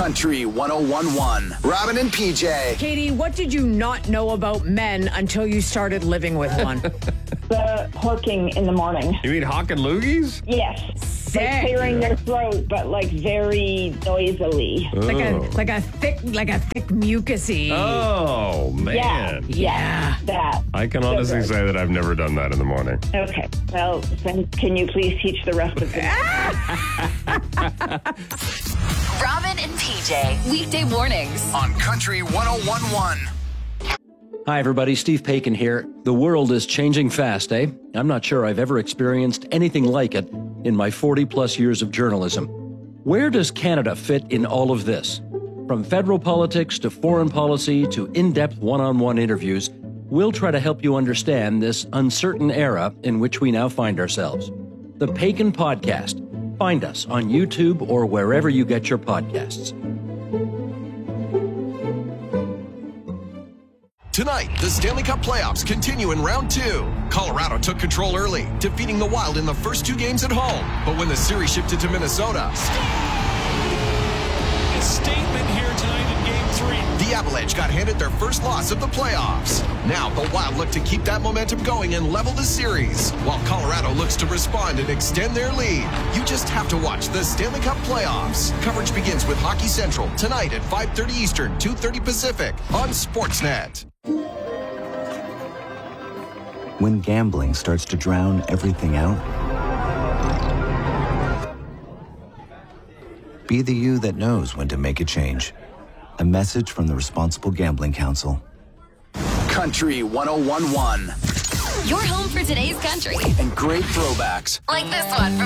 Country 101.1. Robin and PJ. Katie, what did you not know about men until you started living with one? The hooking in the morning. You mean hawking loogies? Yes. Sick. Like clearing their throat, but like very noisily. Like a thick mucusy. Oh, man. Yeah. That. I can honestly say that I've never done that in the morning. Okay. Well, then can you please teach the rest of them? Robin and PJ, weekday mornings. On Country 101.1. Hi, everybody. Steve Paikin here. The world is changing fast, eh? I'm not sure I've ever experienced anything like it in my 40-plus years of journalism. Where does Canada fit in all of this? From federal politics to foreign policy to in-depth one-on-one interviews, we'll try to help you understand this uncertain era in which we now find ourselves. The Paikin Podcast. Find us on YouTube or wherever you get your podcasts. Tonight, the Stanley Cup playoffs continue in round 2. Colorado took control early, defeating the Wild in the first 2 games at home. But when the series shifted to Minnesota, a statement here tonight in Game 3. The Avalanche got handed their first loss of the playoffs. Now, the Wild look to keep that momentum going and level the series, while Colorado looks to respond and extend their lead. You just have to watch the Stanley Cup playoffs. Coverage begins with Hockey Central tonight at 5:30 Eastern, 2:30 Pacific on Sportsnet. When gambling starts to drown everything out, be the you that knows when to make a change. A message from the Responsible Gambling Council. Country 101.1. Your home for today's country. And great throwbacks. Like this one from